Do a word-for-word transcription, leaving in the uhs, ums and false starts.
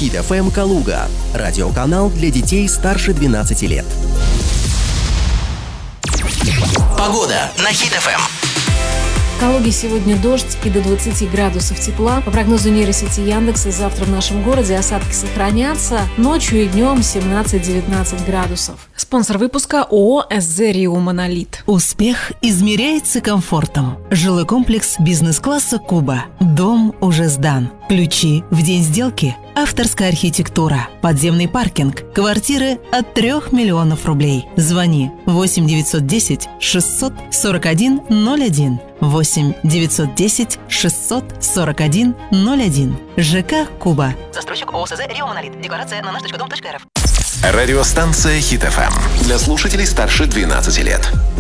Хит эф эм Калуга. Радиоканал для детей старше двенадцати лет. Погода на Хит эф эм. В Калуге сегодня дождь и до двадцати градусов тепла. По прогнозу нейросети Яндекса, завтра в нашем городе осадки сохранятся. Ночью и днем семнадцать-девятнадцать градусов. Спонсор выпуска ООО эс зэ Рио Монолит. Успех измеряется комфортом. Жилой комплекс бизнес-класса Куба. Дом уже сдан. Ключи в день сделки. Авторская архитектура. Подземный паркинг. Квартиры от трех миллионов рублей. Звони восемь девятьсот десять шестьсот сорок один ноль один. восемь девятьсот десять шестьсот сорок один ноль один. ЖК Куба. Застройщик ООО эс зэ Рио Монолит. Декларация на наш точка дом точка эр эф. Радиостанция Хит эф эм. Для слушателей старше двенадцати лет.